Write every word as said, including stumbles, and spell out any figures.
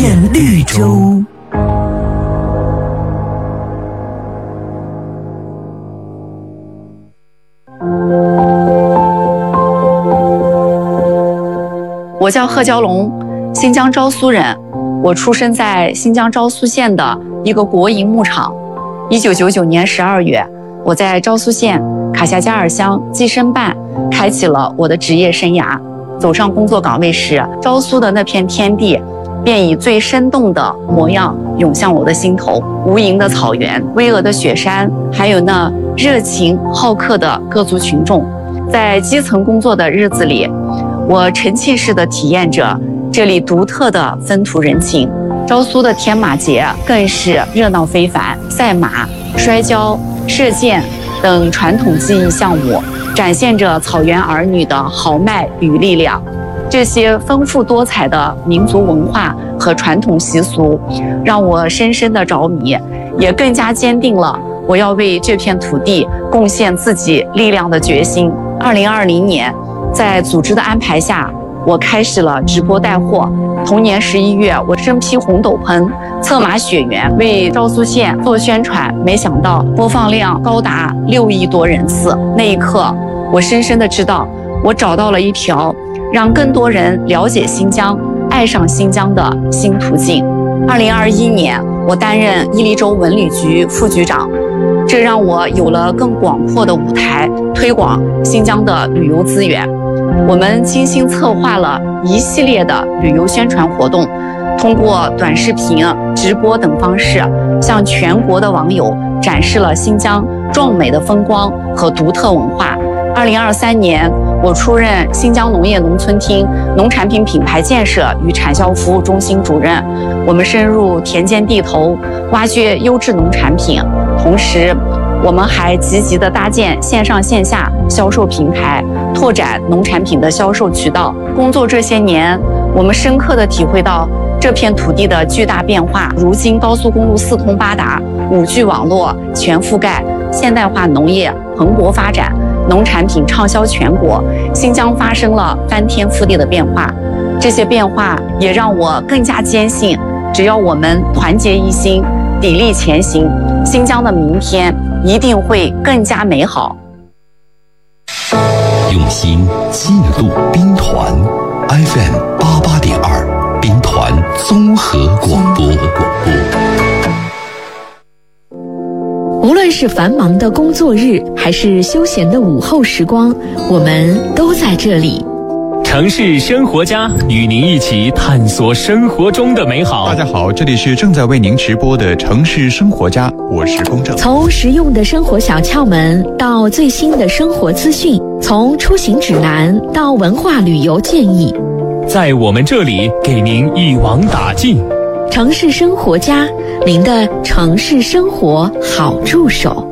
片绿洲。 我叫贺娇龙，新疆昭苏人。我出生在新疆昭苏县的一个国营牧场。一九九九年十二月，我在昭苏县卡夏加尔乡计生办开启了我的职业生涯。走上工作岗位时，昭苏的那片天地便以最生动的模样涌向我的心头。无垠的草原，巍峨的雪山，还有那热情好客的各族群众。在基层工作的日子里，我沉浸式地体验着这里独特的风土人情。昭苏的天马节更是热闹非凡，赛马、摔跤、射箭等传统技艺项目展现着草原儿女的豪迈与力量。这些丰富多彩的民族文化和传统习俗让我深深的着迷，也更加坚定了我要为这片土地贡献自己力量的决心。二零二零年，在组织的安排下，我开始了直播带货。同年十一月，我身披红斗篷，策马雪原，为昭苏县做宣传。没想到播放量高达六亿多人次。那一刻，我深深的知道，我找到了一条让更多人了解新疆、爱上新疆的新途径。二零二一年，我担任伊犁州文旅局副局长，这让我有了更广阔的舞台，推广新疆的旅游资源。我们精心策划了一系列的旅游宣传活动，通过短视频、直播等方式，向全国的网友展示了新疆壮美的风光和独特文化。二零二三年，我出任新疆农业农村厅农产品品牌建设与产销服务中心主任。我们深入田间地头，挖掘优质农产品，同时我们还积极地搭建线上线下销售平台，拓展农产品的销售渠道。工作这些年，我们深刻地体会到这片土地的巨大变化。如今高速公路四通八达， 五 G 网络全覆盖，现代化农业蓬勃发展，农产品畅销全国，新疆发生了翻天覆地的变化。这些变化也让我更加坚信，只要我们团结一心，砥砺前行，新疆的明天一定会更加美好。 用心记录兵团 F M 八八点二，兵团综合广播。 无论是繁忙的工作日，还是休闲的午后时光，我们都在这里。 城市生活家与您一起探索生活中的美好。 大家好，这里是正在为您直播的城市生活家，我是龚正。 从实用的生活小窍门到最新的生活资讯，从出行指南到文化旅游建议， 在我们这里给您一网打尽。 城市生活家，您的城市生活好助手。